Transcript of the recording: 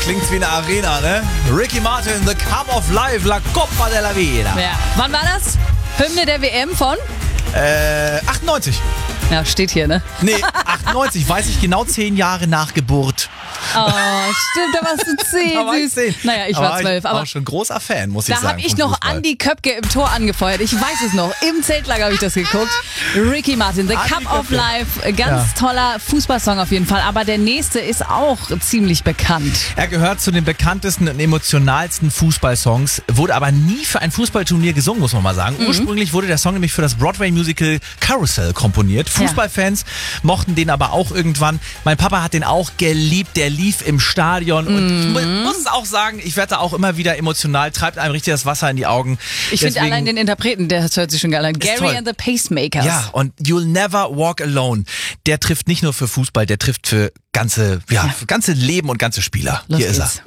Klingt wie eine Arena, ne? Ricky Martin, The Cup of Life, La Coppa della Vida. Ja. Wann war das? Hymne der WM von? 98. Ja, steht hier, ne? Nee, 98, weiß ich genau, 10 Jahre nach Geburt. Oh, stimmt, da warst du 10. Da war ich 10. Naja, ich war 12. Ich Aber war schon großer Fan, muss ich da sagen. habe ich noch Andi Köpke im Tor angefeuert. Ich weiß es noch. Im Zeltlager habe ich das geguckt. Ricky Martin, The Cup of Life. Ganz toller Fußballsong auf jeden Fall. Aber der nächste ist auch ziemlich bekannt. Er gehört zu den bekanntesten und emotionalsten Fußballsongs, wurde aber nie für ein Fußballturnier gesungen, muss man mal sagen. Ursprünglich wurde der Song nämlich für das Broadway-Musical Carousel komponiert. Fußballfans mochten den aber auch irgendwann. Mein Papa hat den auch geliebt, der lief im Stadion und ich muss es auch sagen, ich werde da auch immer wieder emotional, treibt einem richtig das Wasser in die Augen. Ich finde allein den Interpreten, der hört sich schon geil an. Gary toll. and the Pacemakers. Ja, und You'll Never Walk Alone, der trifft nicht nur für Fußball, der trifft für ganze Leben und ganze Spieler. Los Hier ist er. geht's.